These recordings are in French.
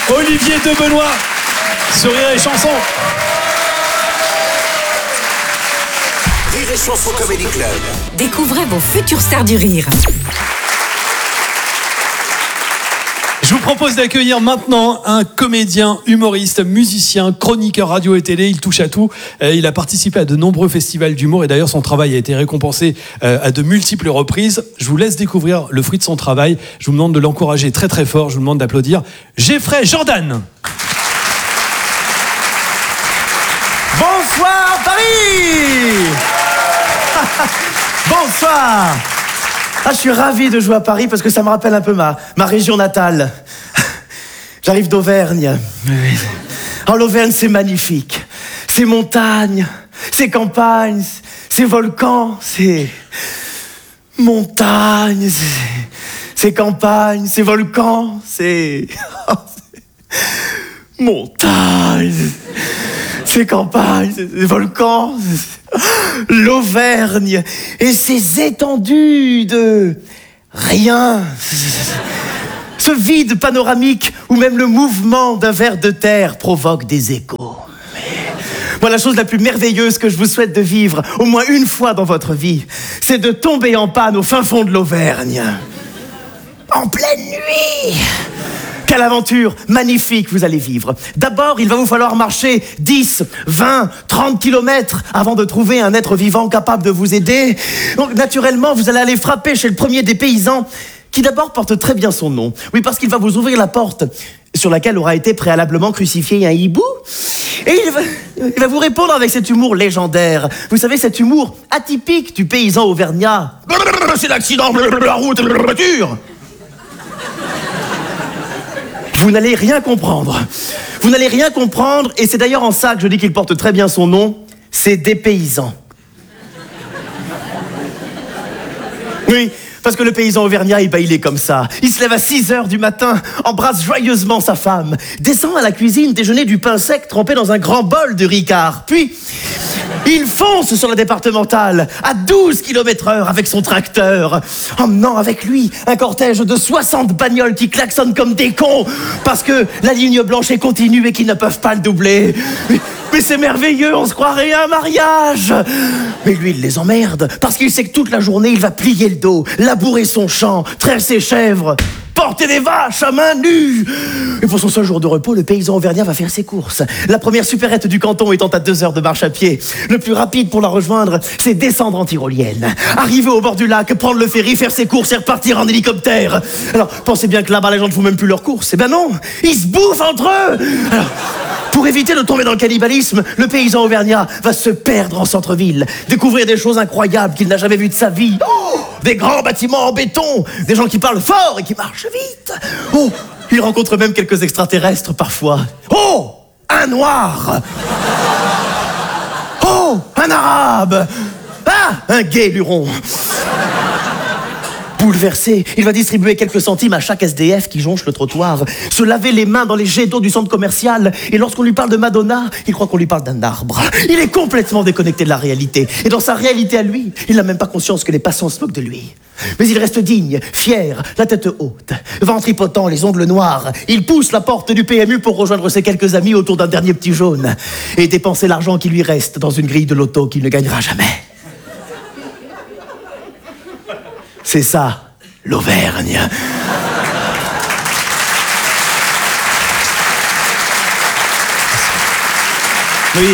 Olivier Debenoît sur Rire et Chanson. Rire et Chanson Comedy Club. Découvrez vos futures stars du rire. Je vous propose d'accueillir maintenant un comédien, humoriste, musicien, chroniqueur radio et télé. Il touche à tout. Il a participé à de nombreux festivals d'humour et d'ailleurs son travail a été récompensé à de multiples reprises. Je vous laisse découvrir le fruit de son travail. Je vous demande de l'encourager très très fort. Je vous demande d'applaudir Jeffrey Jordan. Bonsoir Paris. Bonsoir. Je suis ravi de jouer à Paris parce que ça me rappelle un peu ma région natale. J'arrive d'Auvergne. Alors l'Auvergne, c'est magnifique. C'est montagne, c'est campagne, c'est volcan, c'est montagne, c'est campagne, c'est volcan, c'est montagne, c'est campagne, c'est volcan. L'Auvergne et ses étendues de rien. Ce vide panoramique où même le mouvement d'un ver de terre provoque des échos. Moi, la chose la plus merveilleuse que je vous souhaite de vivre, au moins une fois dans votre vie, c'est de tomber en panne au fin fond de l'Auvergne. En pleine nuit. Quelle aventure magnifique vous allez vivre. D'abord, il va vous falloir marcher 10, 20, 30 kilomètres avant de trouver un être vivant capable de vous aider. Donc, naturellement, vous allez aller frapper chez le premier des paysans qui d'abord porte très bien son nom. Oui, parce qu'il va vous ouvrir la porte sur laquelle aura été préalablement crucifié un hibou. Et il va vous répondre avec cet humour légendaire. Vous savez, cet humour atypique du paysan auvergnat. C'est l'accident de la route de la voiture. Vous n'allez rien comprendre. Vous n'allez rien comprendre, et c'est d'ailleurs en ça que je dis qu'il porte très bien son nom. C'est des paysans. Oui, parce que le paysan auvergnat, il est comme ça. Il se lève à 6h du matin, embrasse joyeusement sa femme, descend à la cuisine déjeuner du pain sec trempé dans un grand bol de Ricard. Puis, il fonce sur la départementale à 12 km/h avec son tracteur, emmenant avec lui un cortège de 60 bagnoles qui klaxonnent comme des cons parce que la ligne blanche est continue et qu'ils ne peuvent pas le doubler. Mais c'est merveilleux, on se croirait à un mariage. Mais lui, il les emmerde parce qu'il sait que toute la journée, il va plier le dos, labourer son champ, traire ses chèvres, porter des vaches à main nue. Et pour son seul jour de repos, le paysan auvergnat va faire ses courses. La première supérette du canton étant à 2 heures de marche à pied. Le plus rapide pour la rejoindre, c'est descendre en tyrolienne. Arriver au bord du lac, prendre le ferry, faire ses courses et repartir en hélicoptère. Alors, pensez bien que là-bas, les gens ne font même plus leurs courses. Eh ben non, ils se bouffent entre eux. Alors, pour éviter de tomber dans le cannibalisme, le paysan auvergnat va se perdre en centre-ville, découvrir des choses incroyables qu'il n'a jamais vues de sa vie. Oh, des grands bâtiments en béton, des gens qui parlent fort et qui marchent vite. Oh, il rencontre même quelques extraterrestres parfois. Oh, un noir. Oh, un arabe. Ah, un gay luron. Bouleversé, il va distribuer quelques centimes à chaque SDF qui jonche le trottoir, se laver les mains dans les jets d'eau du centre commercial, et lorsqu'on lui parle de Madonna, il croit qu'on lui parle d'un arbre. Il est complètement déconnecté de la réalité, et dans sa réalité à lui, il n'a même pas conscience que les passants se moquent de lui. Mais il reste digne, fier, la tête haute, ventripotent, les ongles noirs. Il pousse la porte du PMU pour rejoindre ses quelques amis autour d'un dernier petit jaune, et dépenser l'argent qui lui reste dans une grille de loto qu'il ne gagnera jamais. C'est ça, l'Auvergne. Oui.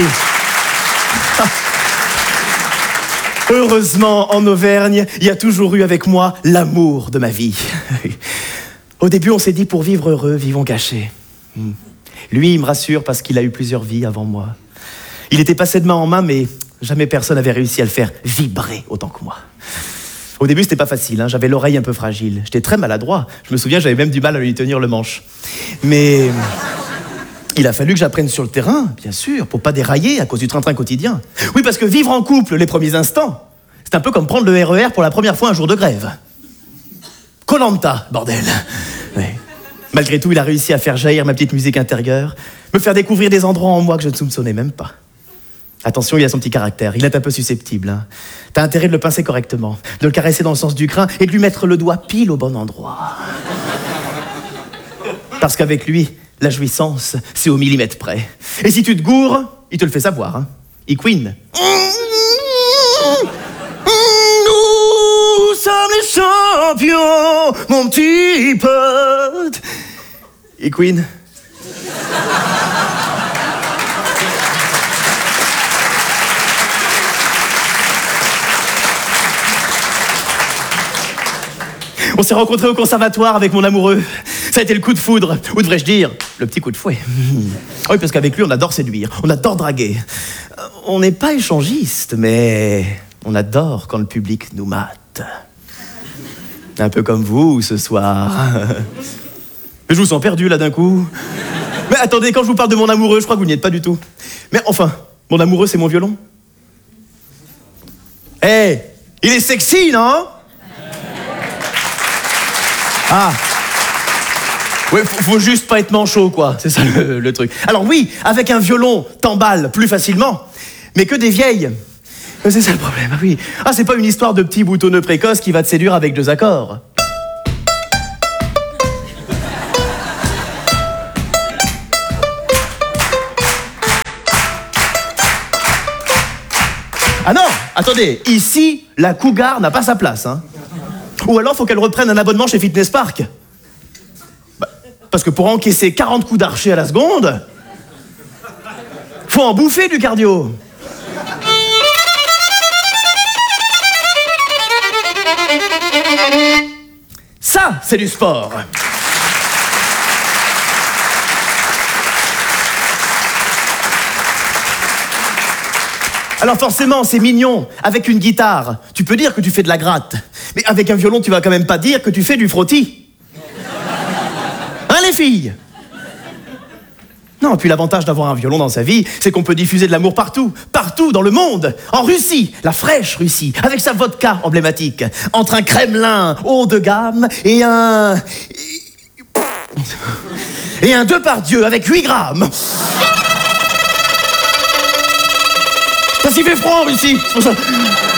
Heureusement, en Auvergne, il y a toujours eu avec moi l'amour de ma vie. Au début, on s'est dit, pour vivre heureux, vivons cachés. Lui, il me rassure parce qu'il a eu plusieurs vies avant moi. Il était passé de main en main, mais jamais personne n'avait réussi à le faire vibrer autant que moi. Au début, c'était pas facile, hein. J'avais l'oreille un peu fragile. J'étais très maladroit. Je me souviens, j'avais même du mal à lui tenir le manche. Mais il a fallu que j'apprenne sur le terrain, bien sûr, pour pas dérailler à cause du train-train quotidien. Oui, parce que vivre en couple les premiers instants, c'est un peu comme prendre le RER pour la première fois un jour de grève. Koh-Lanta, bordel. Ouais. Malgré tout, il a réussi à faire jaillir ma petite musique intérieure, me faire découvrir des endroits en moi que je ne soupçonnais même pas. Attention, il a son petit caractère, il est un peu susceptible. Hein. T'as intérêt de le pincer correctement, de le caresser dans le sens du crin et de lui mettre le doigt pile au bon endroit. Parce qu'avec lui, la jouissance, c'est au millimètre près. Et si tu te gourres, il te le fait savoir, hein. Queen. Nous sommes les champions, mon petit pote. Queen. On s'est rencontrés au conservatoire avec mon amoureux. Ça a été le coup de foudre, ou devrais-je dire, le petit coup de fouet. Oui, parce qu'avec lui, on adore séduire, on adore draguer. On n'est pas échangiste, mais on adore quand le public nous mate. Un peu comme vous, ce soir. Mais je vous sens perdu, là, d'un coup. Mais attendez, quand je vous parle de mon amoureux, je crois que vous n'y êtes pas du tout. Mais enfin, mon amoureux, c'est mon violon. Eh, il est sexy, non ? Ah. Ouais, faut juste pas être manchot, quoi. C'est ça le truc. Alors oui, avec un violon, t'emballes plus facilement, mais que des vieilles. C'est ça le problème, oui. Ah, c'est pas une histoire de petit boutonneux précoce qui va te séduire avec 2 accords. Ah non, attendez, ici, la cougar n'a pas sa place, hein. Ou alors, faut qu'elle reprenne un abonnement chez Fitness Park. Parce que pour encaisser 40 coups d'archer à la seconde, faut en bouffer du cardio. Ça, c'est du sport. Alors forcément, c'est mignon. Avec une guitare, tu peux dire que tu fais de la gratte. Mais avec un violon, tu vas quand même pas dire que tu fais du frottis. Hein, les filles ? Non, puis l'avantage d'avoir un violon dans sa vie, c'est qu'on peut diffuser de l'amour partout, partout dans le monde. En Russie, la fraîche Russie, avec sa vodka emblématique. Entre un Kremlin haut de gamme et un 2 par Dieu avec 8 grammes. Parce qu'il fait froid en Russie, c'est pour ça.